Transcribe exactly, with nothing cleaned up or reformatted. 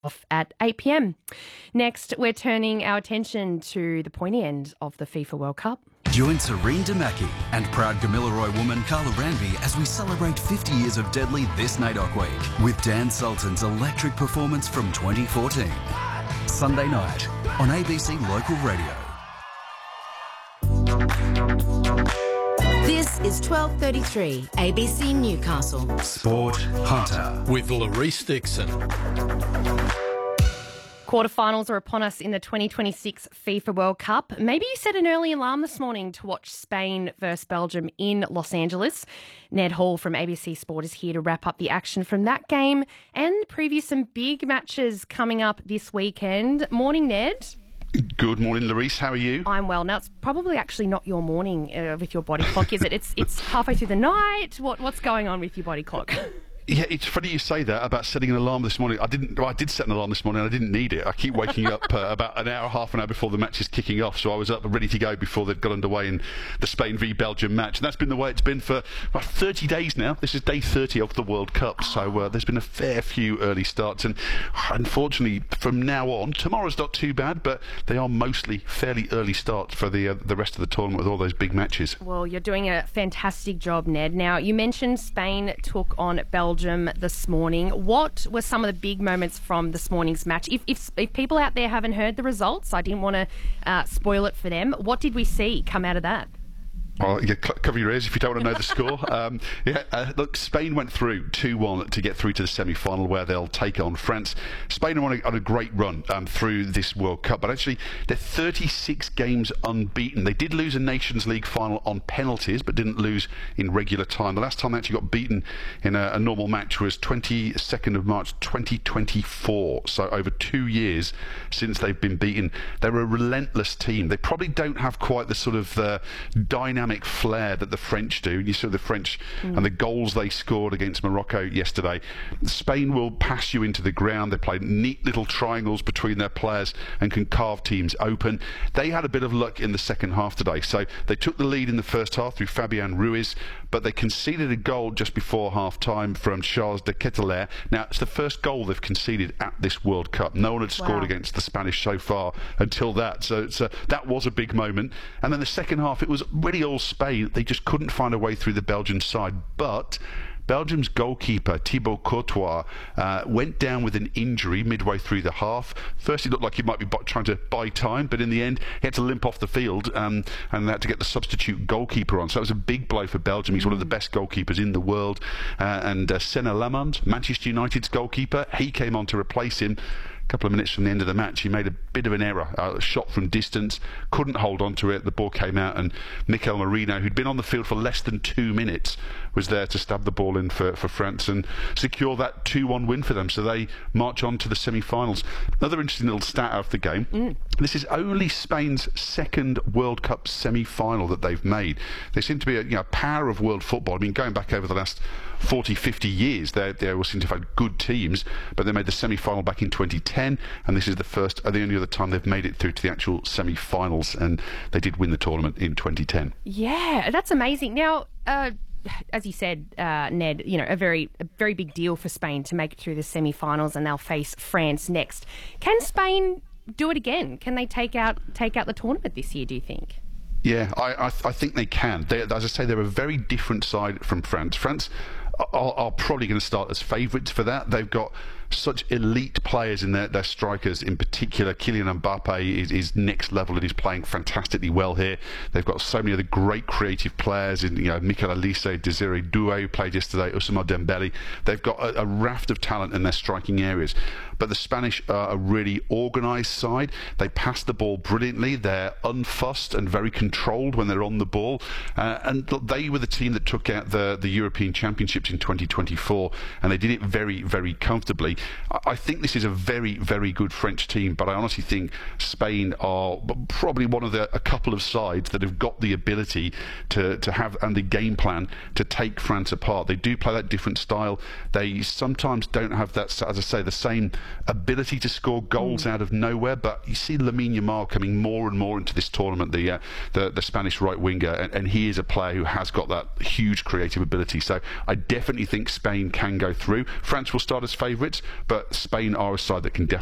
off at eight p m. Next, we're turning our attention to the pointy end of the FIFA World Cup. Join Serene Damaki and proud Gamilaroi woman Carla Ranby as we celebrate fifty years of Deadly this N A D O C week with Dan Sultan's electric performance from twenty fourteen. Sunday night on A B C Local Radio. This is twelve thirty-three A B C Newcastle. Sport Hunter with Larisse Dixon. Quarterfinals are upon us in the twenty twenty-six FIFA World Cup. Maybe you set an early alarm this morning to watch Spain versus Belgium in Los Angeles. Ned Hall from A B C Sport is here to wrap up the action from that game and preview some big matches coming up this weekend. Morning, Ned. Good morning, Larisse. How are you? I'm well. Now, it's probably actually not your morning uh, with your body clock, is it? It's it's halfway through the night. What What's going on with your body clock? Yeah, it's funny you say that about setting an alarm this morning. I didn't. Well, I did set an alarm this morning. I didn't need it. I keep waking up uh, about an hour, half an hour before the match is kicking off. So I was up and ready to go before they'd got underway in the Spain v Belgium match. And that's been the way it's been for about thirty days now. This is day thirty of the World Cup. So uh, there's been a fair few early starts. And unfortunately, from now on, tomorrow's not too bad, but they are mostly fairly early starts for the uh, the rest of the tournament with all those big matches. Well, you're doing a fantastic job, Ned. Now, you mentioned Spain took on Belgium this morning. What were some of the big moments from this morning's match? If, if, if people out there haven't heard the results, I didn't want to uh, spoil it for them. What did we see come out of that? Well, yeah, cover your ears if you don't want to know the score. Um, yeah, uh, look, Spain went through two one to get through to the semi-final where they'll take on France. Spain are on a, on a great run um, through this World Cup, but actually they're thirty-six games unbeaten. They did lose a Nations League final on penalties, but didn't lose in regular time. The last time they actually got beaten in a, a normal match was twenty-second of March twenty twenty-four, so over two years since they've been beaten. They're a relentless team. They probably don't have quite the sort of uh, dynamic flair that the French do. You saw the French mm. and the goals they scored against Morocco yesterday. Spain will pass you into the ground. They play neat little triangles between their players and can carve teams open. They had a bit of luck in the second half today. So they took the lead in the first half through Fabian Ruiz, but they conceded a goal just before half time from Charles de Ketelaere. Now, it's the first goal they've conceded at this World Cup. No one had scored wow. against the Spanish so far until that. So it's a, that was a big moment. And then the second half, it was really all Spain. They just couldn't find a way through the Belgian side, but Belgium's goalkeeper Thibaut Courtois uh, went down with an injury midway through the half. First, it looked like he might be trying to buy time, but in the end, he had to limp off the field um, and they had to get the substitute goalkeeper on. So that was a big blow for Belgium. He's mm. one of the best goalkeepers in the world. Uh, and uh, Senna Lamond, Manchester United's goalkeeper, he came on to replace him. Couple of minutes from the end of the match, he made a bit of an error, uh, a shot from distance, couldn't hold on to it, the ball came out, and Mikel Merino, who'd been on the field for less than two minutes, was there to stab the ball in for, for France and secure that two one win for them, so they march on to the semi-finals. Another interesting little stat out of the game, mm. this is only Spain's second World Cup semi-final that they've made. They seem to be a you know, power of world football. I mean, going back over the last forty, fifty years, they they all seem to have had good teams, but they made the semi-final back in twenty ten, and this is the first, uh, the only other time they've made it through to the actual semi-finals, and they did win the tournament in twenty ten. Yeah, that's amazing. Now, uh, as you said, uh, Ned, you know, a very, a very big deal for Spain to make it through the semi-finals, and they'll face France next. Can Spain do it again? Can they take out take out the tournament this year, do you think? Yeah, I, I, I think they can. They, as I say, they're a very different side from France. France are, are probably going to start as favourites for that. They've got such elite players in their, their strikers, in particular. Kylian Mbappe is, is next level and he's playing fantastically well here. They've got so many other great creative players in, you know, Mikel Olise, Desiree Doué, who played yesterday, Ousmane Dembele. They've got a, a raft of talent in their striking areas. But the Spanish are a really organised side. They pass the ball brilliantly. They're unfussed and very controlled when they're on the ball. Uh, and they were the team that took out the, the European Championships in twenty twenty-four, and they did it very, very comfortably. I think this is a very, very good French team, but I honestly think Spain are probably one of the a couple of sides that have got the ability to, to have and the game plan to take France apart. They do play that different style. They sometimes don't have that, as I say, the same ability to score goals mm. out of nowhere, but you see Lamine Yamal coming more and more into this tournament, the uh, the, the Spanish right winger, and, and he is a player who has got that huge creative ability. So I definitely think Spain can go through. France will start as favourites, but Spain are a side that can definitely